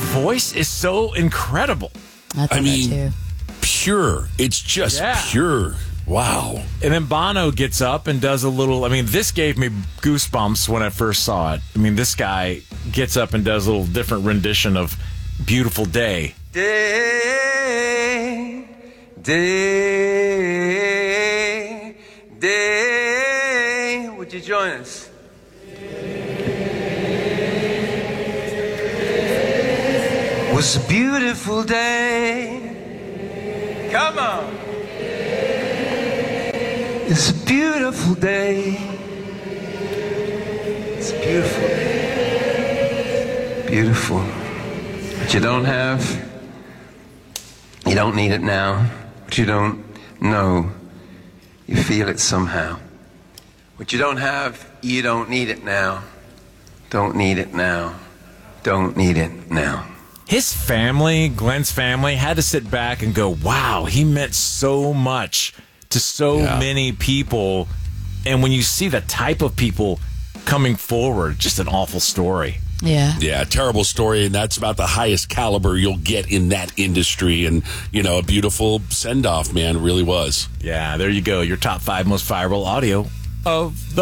voice is so incredible. I mean, pure. It's just pure. Wow. And then Bono gets up and does a little, this gave me goosebumps when I first saw it. This guy gets up and does a little different rendition of Beautiful Day. Day, would you join us? It was a beautiful day. Come on. It's a beautiful day. It's a beautiful day. Beautiful. What you don't have, you don't need it now. What you don't know, you feel it somehow. What you don't have, you don't need it now. Don't need it now. Don't need it now. His family, Glenn's family, had to sit back and go, wow, he meant so much to so many people. And when you see the type of people coming forward, just an awful story. Yeah. Yeah, terrible story, and that's about the highest caliber you'll get in that industry. And, a beautiful send-off, man, it really was. Yeah, there you go. Your top 5 most viral audio of the